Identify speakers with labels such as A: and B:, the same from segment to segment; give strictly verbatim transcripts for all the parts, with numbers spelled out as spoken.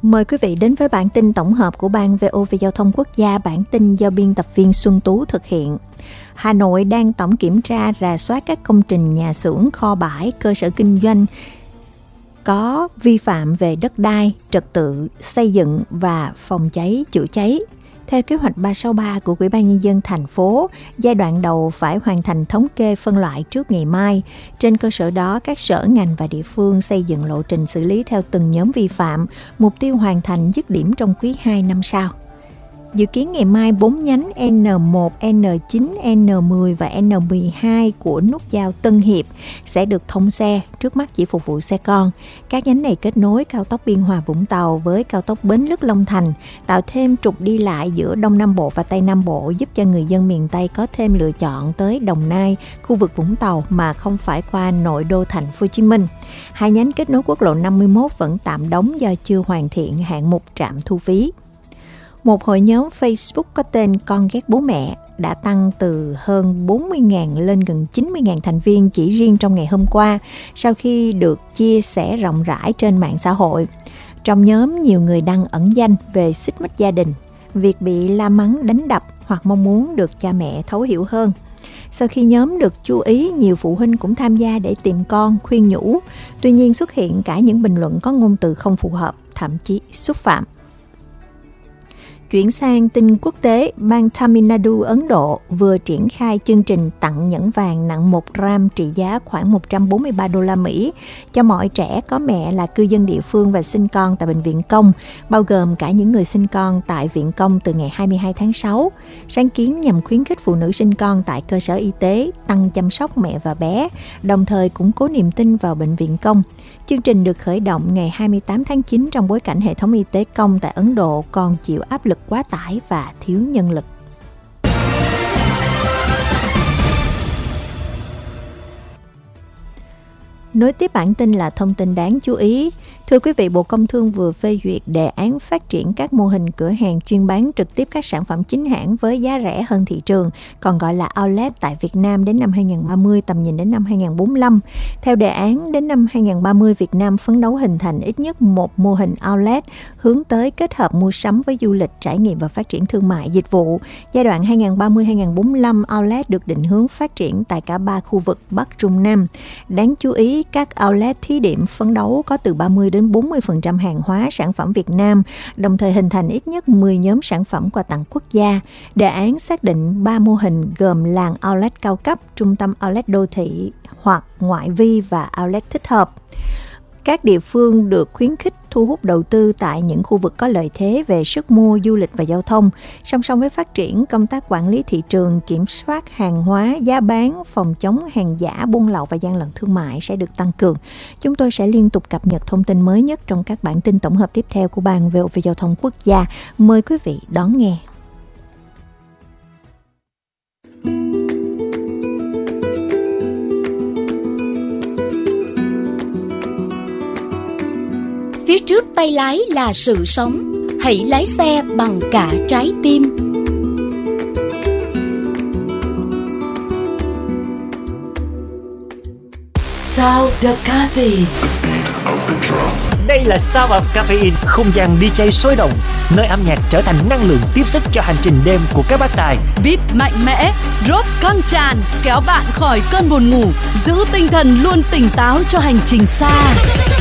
A: Mời quý vị đến với bản tin tổng hợp của Ban vê o vê Giao thông Quốc gia, bản tin do biên tập viên Xuân Tú thực hiện. Hà Nội đang tổng kiểm tra rà soát các công trình nhà xưởng, kho bãi, cơ sở kinh doanh có vi phạm về đất đai, trật tự xây dựng và phòng cháy chữa cháy. Theo kế hoạch ba sáu ba của Ủy ban Nhân dân thành phố, giai đoạn đầu phải hoàn thành thống kê phân loại trước ngày mai. Trên cơ sở đó, các sở ngành và địa phương xây dựng lộ trình xử lý theo từng nhóm vi phạm, mục tiêu hoàn thành dứt điểm trong quý hai năm sau. Dự kiến ngày mai bốn nhánh N một, N chín, N mười và N mười hai của nút giao Tân Hiệp sẽ được thông xe, trước mắt chỉ phục vụ xe con. Các nhánh này kết nối cao tốc Biên Hòa Vũng Tàu với cao tốc Bến Lức Long Thành, tạo thêm trục đi lại giữa Đông Nam Bộ và Tây Nam Bộ, giúp cho người dân miền Tây có thêm lựa chọn tới Đồng Nai, khu vực Vũng Tàu mà không phải qua nội đô thành phố Hồ Chí Minh. Hai nhánh kết nối quốc lộ năm mươi mốt vẫn tạm đóng do chưa hoàn thiện hạng mục trạm thu phí. Một hội nhóm Facebook có tên Con ghét bố mẹ đã tăng từ hơn bốn mươi nghìn lên gần chín mươi nghìn thành viên chỉ riêng trong ngày hôm qua, sau khi được chia sẻ rộng rãi trên mạng xã hội. Trong nhóm, nhiều người đăng ẩn danh về xích mích gia đình, việc bị la mắng đánh đập hoặc mong muốn được cha mẹ thấu hiểu hơn. Sau khi nhóm được chú ý, nhiều phụ huynh cũng tham gia để tìm con, khuyên nhủ. Tuy nhiên xuất hiện cả những bình luận có ngôn từ không phù hợp, thậm chí xúc phạm. Chuyển sang tin quốc tế, bang Tamil Nadu, Ấn Độ vừa triển khai chương trình tặng nhẫn vàng nặng một gram trị giá khoảng một trăm bốn mươi ba đô la Mỹ cho mọi trẻ có mẹ là cư dân địa phương và sinh con tại bệnh viện công, bao gồm cả những người sinh con tại viện công từ ngày hai mươi hai tháng sáu. Sáng kiến nhằm khuyến khích phụ nữ sinh con tại cơ sở y tế, tăng chăm sóc mẹ và bé, đồng thời củng cố niềm tin vào bệnh viện công. Chương trình được khởi động ngày hai mươi tám tháng chín trong bối cảnh hệ thống y tế công tại Ấn Độ còn chịu áp lực quá tải và thiếu nhân lực. Nối tiếp bản tin là thông tin đáng chú ý. Thưa quý vị, Bộ Công Thương vừa phê duyệt đề án phát triển các mô hình cửa hàng chuyên bán trực tiếp các sản phẩm chính hãng với giá rẻ hơn thị trường, còn gọi là outlet tại Việt Nam đến năm hai không ba mươi, tầm nhìn đến năm hai không bốn lăm. Theo đề án, đến năm hai không ba mươi, Việt Nam phấn đấu hình thành ít nhất một mô hình outlet hướng tới kết hợp mua sắm với du lịch, trải nghiệm và phát triển thương mại dịch vụ. Giai đoạn hai không ba mươi đến hai không bốn lăm, outlet được định hướng phát triển tại cả ba khu vực Bắc, Trung, Nam. Đáng chú ý, các outlet thí điểm phấn đấu có từ ba mươi đến bốn mươi phần trăm hàng hóa sản phẩm Việt Nam, đồng thời hình thành ít nhất mười nhóm sản phẩm quà tặng quốc gia. Đề án xác định ba mô hình gồm làng outlet cao cấp, trung tâm outlet đô thị hoặc ngoại vi và outlet thích hợp. Các địa phương được khuyến khích thu hút đầu tư tại những khu vực có lợi thế về sức mua, du lịch và giao thông. Song song với phát triển, công tác quản lý thị trường, kiểm soát hàng hóa, giá bán, phòng chống hàng giả, buôn lậu và gian lận thương mại sẽ được tăng cường. Chúng tôi sẽ liên tục cập nhật thông tin mới nhất trong các bản tin tổng hợp tiếp theo của Ban vê o vê Giao thông Quốc gia. Mời quý vị đón nghe.
B: Phía trước tay lái là sự sống, hãy lái xe bằng cả trái tim.
C: Sound of Caffeine.
D: Đây là Sound of Caffeine, không gian đi jay sôi động, nơi âm nhạc trở thành năng lượng tiếp sức cho hành trình đêm của các bác tài.
E: Beat mạnh mẽ, drop căng tràn, kéo bạn khỏi cơn buồn ngủ, giữ tinh thần luôn tỉnh táo cho hành trình xa.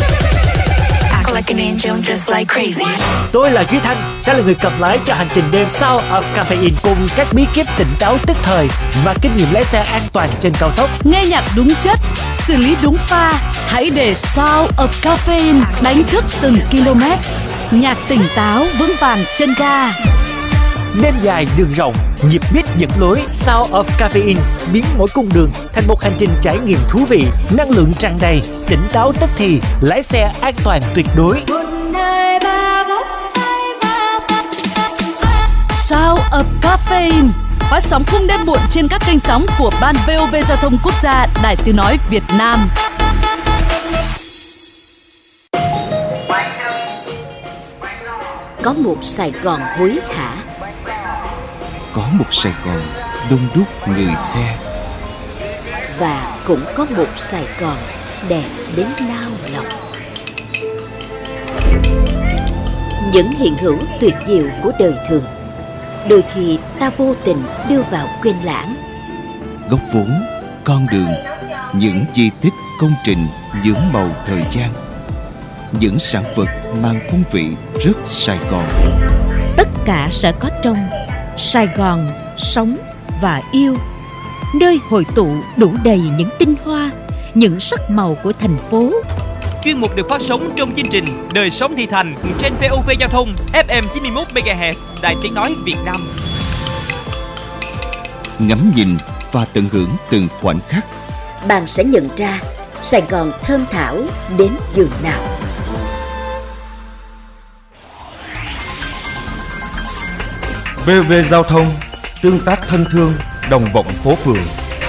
D: Tôi là Duy Thanh, sẽ là người cầm lái cho hành trình đêm Sound of Caffeine cùng các bí kíp tỉnh táo tức thời và kinh nghiệm lái xe an toàn trên cao tốc.
E: Nghe nhạc đúng chất, xử lý đúng pha, hãy để Sound of Caffeine đánh thức từng km. Nhạc tỉnh táo vững vàng chân ga.
D: Đêm dài đường rộng, nhịp beat dẫn lối. Sound of Caffeine biến mỗi cung đường thành một hành trình trải nghiệm thú vị, năng lượng tràn đầy, tỉnh táo tức thì, lái xe an toàn tuyệt đối.
E: Sound of Caffeine phát sóng khung đêm muộn trên các kênh sóng của Ban vê o vê Giao thông Quốc gia, Đài Tiếng nói Việt Nam.
C: Có một Sài Gòn hối hả,
F: có một Sài Gòn đông đúc người xe,
C: và cũng có một Sài Gòn đẹp đến nao lòng. những hiện hữu tuyệt diệu của đời thường, đôi khi ta vô tình đưa vào quên lãng.
F: Góc phố, con đường, những di tích công trình nhuốm màu thời gian, những sản vật mang phong vị rất Sài Gòn.
E: Tất cả sẽ có trong Sài Gòn sống và yêu, nơi hội tụ đủ đầy những tinh hoa, những sắc màu của thành phố.
G: Chuyên mục được phát sóng trong chương trình Đời sống thị thành trên vê o vê Giao thông ép em chín mươi mốt mê ga héc Đài Tiếng nói Việt Nam.
F: Ngắm nhìn và tận hưởng từng khoảnh khắc,
C: Bạn sẽ nhận ra Sài Gòn thơm thảo đến giường nào.
H: vê o vê Giao thông, tương tác thân thương, đồng vọng phố phường.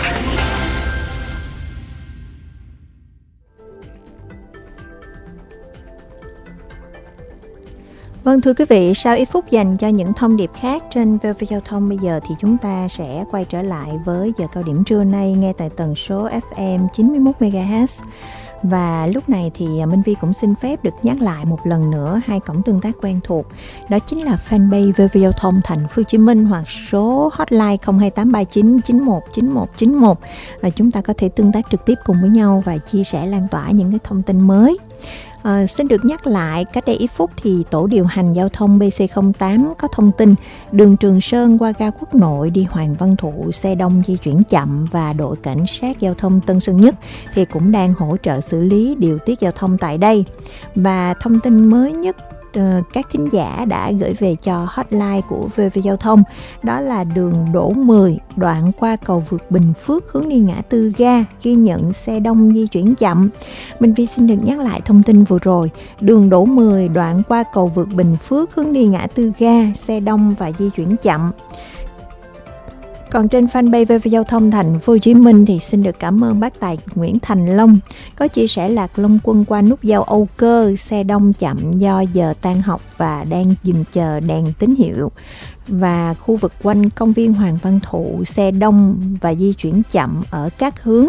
A: Vâng, thưa quý vị, sau ít phút dành cho những thông điệp khác trên vê o vê Giao thông, bây giờ thì chúng ta sẽ quay trở lại với giờ cao điểm trưa nay nghe tại tần số ép em chín mươi mốt mê ga héc. Và lúc này thì Minh Vi cũng xin phép được nhắc lại một lần nữa hai cổng tương tác quen thuộc. Đó chính là fanpage vê o vê Giao thông Thành phố Hồ Chí Minh hoặc số hotline không hai tám ba chín chín một chín một chín một. Và chúng ta có thể tương tác trực tiếp cùng với nhau và chia sẻ lan tỏa những cái thông tin mới. À, xin được nhắc lại, cách đây ít phút thì tổ điều hành giao thông bê xê không tám có thông tin đường Trường Sơn qua ga Quốc Nội đi Hoàng Văn Thụ xe đông di chuyển chậm, và đội cảnh sát giao thông Tân Sơn Nhất thì cũng đang hỗ trợ xử lý điều tiết giao thông tại đây. Và thông tin mới nhất các thính giả đã gửi về cho hotline của vê o vê Giao thông, đó là đường Đỗ mười đoạn qua cầu vượt Bình Phước hướng đi ngã tư ga ghi nhận xe đông di chuyển chậm. Minh Vi xin được nhắc lại thông tin vừa rồi, đường Đỗ mười đoạn qua cầu vượt Bình Phước hướng đi ngã tư ga xe đông và di chuyển chậm. Còn trên fanpage vê o vê Giao thông Thành phố Hồ Chí Minh thì xin được cảm ơn bác tài Nguyễn Thành Long có chia sẻ Lạc Long Quân qua nút giao Âu Cơ xe đông chậm do giờ tan học và đang dừng chờ đèn tín hiệu, và khu vực quanh công viên Hoàng Văn Thụ xe đông và di chuyển chậm ở các hướng.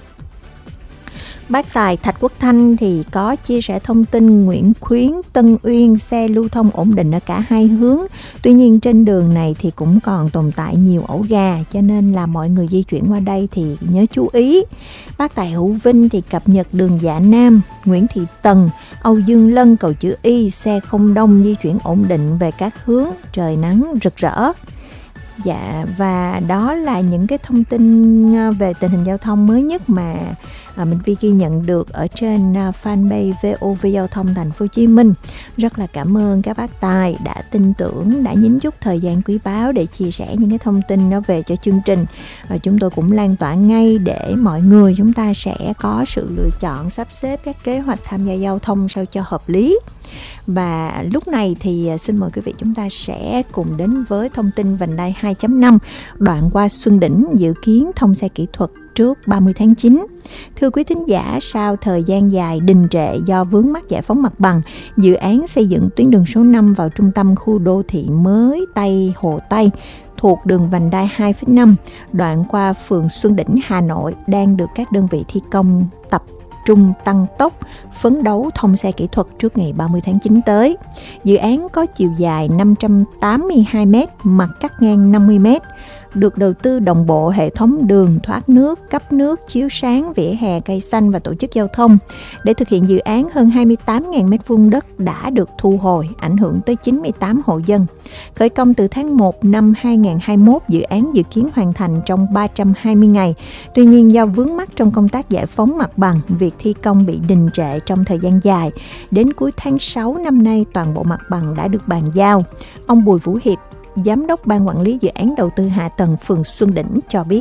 A: Bác tài Thạch Quốc Thanh thì có chia sẻ thông tin Nguyễn Khuyến, Tân Uyên xe lưu thông ổn định ở cả hai hướng. Tuy nhiên trên đường này thì cũng còn tồn tại nhiều ổ gà, cho nên là mọi người di chuyển qua đây thì nhớ chú ý. Bác tài Hữu Vinh thì cập nhật đường Dạ Nam, Nguyễn Thị Tần, Âu Dương Lân, cầu chữ Y xe không đông di chuyển ổn định về các hướng, trời nắng rực rỡ. Dạ, và đó là những cái thông tin về tình hình giao thông mới nhất mà à, mình Vi ghi nhận được ở trên uh, fanpage vê o vê Giao thông Thành phố Hồ Chí Minh. Rất là cảm ơn các bác tài đã tin tưởng, đã nhín chút thời gian quý báu để chia sẻ những cái thông tin đó về cho chương trình. À, chúng tôi cũng lan tỏa ngay để mọi người chúng ta sẽ có sự lựa chọn sắp xếp các kế hoạch tham gia giao thông sao cho hợp lý. Và lúc này thì xin mời quý vị chúng ta sẽ cùng đến với thông tin vành đai hai chấm năm đoạn qua Xuân Đỉnh dự kiến thông xe kỹ thuật trước ba mươi tháng chín. Thưa quý thính giả, sau thời gian dài đình trệ do vướng mắc giải phóng mặt bằng, dự án xây dựng tuyến đường số năm vào trung tâm khu đô thị mới Tây Hồ Tây thuộc đường vành đai hai phẩy năm đoạn qua phường Xuân Đỉnh, Hà Nội đang được các đơn vị thi công tập trung tăng tốc, phấn đấu thông xe kỹ thuật trước ngày ba mươi tháng chín tới. Dự án có chiều dài năm trăm tám mươi hai mét, mặt cắt ngang năm mươi mét, được đầu tư đồng bộ hệ thống đường thoát nước, cấp nước, chiếu sáng, vỉa hè, cây xanh và tổ chức giao thông. Để thực hiện dự án, hơn hai mươi tám nghìn mét vuông đất đã được thu hồi, ảnh hưởng tới chín mươi tám hộ dân. Khởi công từ tháng một năm hai nghìn không trăm hai mươi mốt, dự án dự kiến hoàn thành trong ba trăm hai mươi ngày. Tuy nhiên, do vướng mắc trong công tác giải phóng mặt bằng, việc thi công bị đình trệ trong thời gian dài. Đến cuối tháng sáu năm nay, toàn bộ mặt bằng đã được bàn giao. Ông Bùi Vũ Hiệp, Giám đốc Ban Quản lý Dự án Đầu tư Hạ tầng phường Xuân Đỉnh cho biết.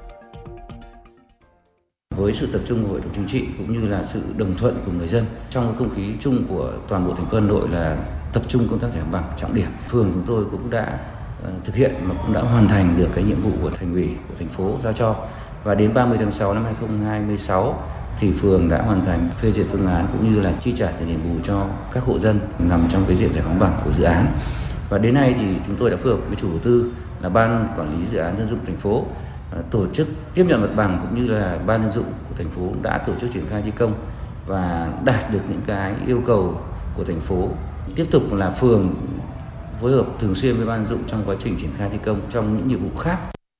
I: Với sự tập trung của Hội đồng Chính trị cũng như là sự đồng thuận của người dân, trong không khí chung của toàn bộ thành phố Hà Nội là tập trung công tác giải phóng mặt bằng trọng điểm, phường chúng tôi cũng đã uh, thực hiện mà cũng đã hoàn thành được cái nhiệm vụ của thành ủy, của thành phố giao cho. Và đến ba mươi tháng sáu năm hai nghìn không trăm hai mươi sáu thì phường đã hoàn thành phê duyệt phương án cũng như là chi trả tiền đền bù cho các hộ dân nằm trong cái diện giải phóng mặt bằng của dự án. Và đến nay thì chúng tôi đã phối hợp với chủ đầu tư là Ban Quản lý Dự án Dân dụng thành phố tổ chức tiếp nhận mặt bằng, cũng như là Ban Dân dụng của thành phố đã tổ chức triển khai thi công và đạt được những cái yêu cầu của thành phố Tiếp tục là phường phối hợp thường xuyên với ban dân dụng trong quá trình triển khai thi công trong những nhiệm vụ khác.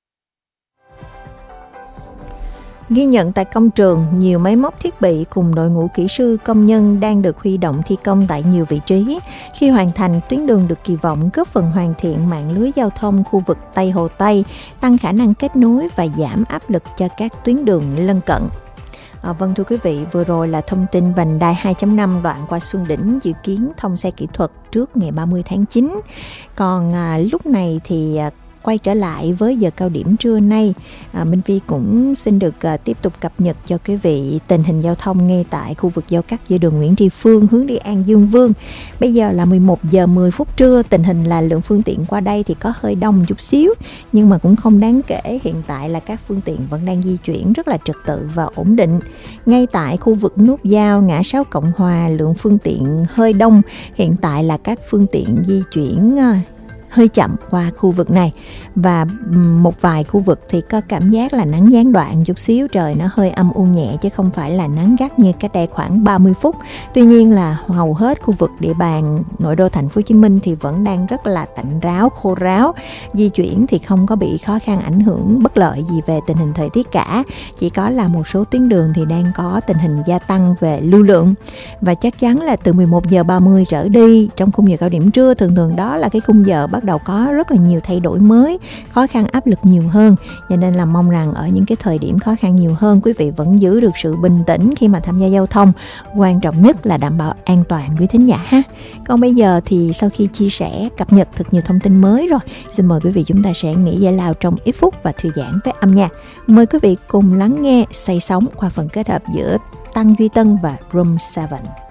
A: Ghi nhận tại công trường, nhiều máy móc thiết bị cùng đội ngũ kỹ sư công nhân đang được huy động thi công tại nhiều vị trí. Khi hoàn thành, tuyến đường được kỳ vọng góp phần hoàn thiện mạng lưới giao thông khu vực Tây Hồ Tây, tăng khả năng kết nối và giảm áp lực cho các tuyến đường lân cận. À, vâng thưa quý vị, vừa rồi là thông tin vành đai hai chấm năm đoạn qua Xuân Đỉnh dự kiến thông xe kỹ thuật trước ngày ba mươi tháng chín. Còn à, lúc này thì à, quay trở lại với giờ cao điểm trưa nay, à, Minh Phi cũng xin được à, tiếp tục cập nhật cho quý vị tình hình giao thông ngay tại khu vực giao cắt giữa đường Nguyễn Tri Phương hướng đi An Dương Vương. Bây giờ là mười một giờ mười phút trưa, tình hình là lượng phương tiện qua đây thì có hơi đông chút xíu, nhưng mà cũng không đáng kể. Hiện tại là các phương tiện vẫn đang di chuyển rất là trật tự và ổn định. Ngay tại khu vực nút giao ngã sáu Cộng Hòa, lượng phương tiện hơi đông. Hiện tại là các phương tiện di chuyển à, hơi chậm qua khu vực này, và một vài khu vực thì có cảm giác là nắng gián đoạn chút xíu, trời nó hơi âm u nhẹ chứ không phải là nắng gắt như cách đây khoảng ba mươi phút. Tuy nhiên là hầu hết khu vực địa bàn nội đô thành phố Hồ Chí Minh thì vẫn đang rất là tạnh ráo, khô ráo, di chuyển thì không có bị khó khăn, ảnh hưởng bất lợi gì về tình hình thời tiết cả. Chỉ có là một số tuyến đường thì đang có tình hình gia tăng về lưu lượng, và chắc chắn là từ mười một giờ ba mươi trở đi trong khung giờ cao điểm trưa, thường thường đó là cái khung giờ bắt đầu có rất là nhiều thay đổi mới, khó khăn áp lực nhiều hơn. Cho nên là mong rằng ở những cái thời điểm khó khăn nhiều hơn, quý vị vẫn giữ được sự bình tĩnh khi mà tham gia giao thông. Quan trọng nhất là đảm bảo an toàn quý thính giả ha. Còn bây giờ thì sau khi chia sẻ, cập nhật thật nhiều thông tin mới rồi, xin mời quý vị chúng ta sẽ nghỉ giải lao trong ít phút và thư giãn với âm nhạc. Mời quý vị cùng lắng nghe Say Sóng qua phần kết hợp giữa Tăng Duy Tân và Room bảy.